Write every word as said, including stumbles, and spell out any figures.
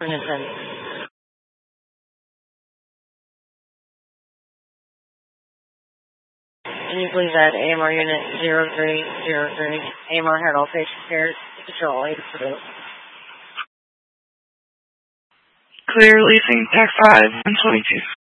Unit ten. Can you please add A M R Unit zero three zero three? A M R had all patient care control eight approved. Clear leasing, Pack five and twenty-two.